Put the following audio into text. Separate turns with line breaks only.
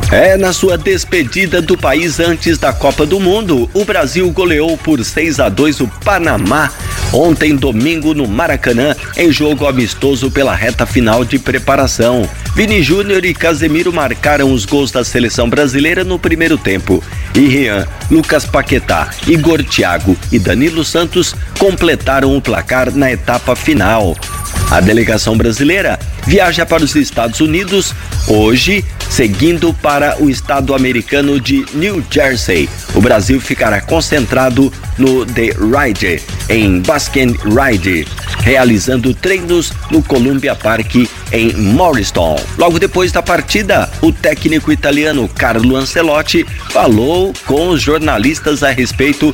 Na sua despedida do país antes da Copa do Mundo, o Brasil goleou por 6-2 o Panamá ontem, domingo, no Maracanã, em jogo amistoso pela reta final de preparação. Vini Júnior e Casemiro marcaram os gols da seleção brasileira no primeiro tempo. E Rian, Lucas Paquetá, Igor Thiago e Danilo Santos completaram o placar na etapa final. A delegação brasileira viaja para os Estados Unidos hoje, seguindo para o estado americano de New Jersey. O Brasil ficará concentrado no The Ride, em Baskin Ride, realizando treinos no Columbia Park em Morristown. Logo depois da partida, o técnico italiano Carlo Ancelotti falou com os jornalistas a respeito